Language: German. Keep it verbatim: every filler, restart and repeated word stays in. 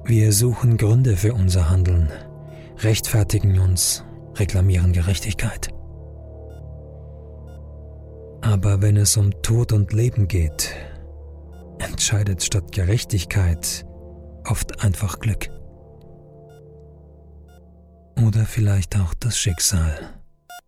Wir suchen Gründe für unser Handeln, rechtfertigen uns, reklamieren Gerechtigkeit. Aber wenn es um Tod und Leben geht, entscheidet statt Gerechtigkeit oft einfach Glück. Oder vielleicht auch das Schicksal.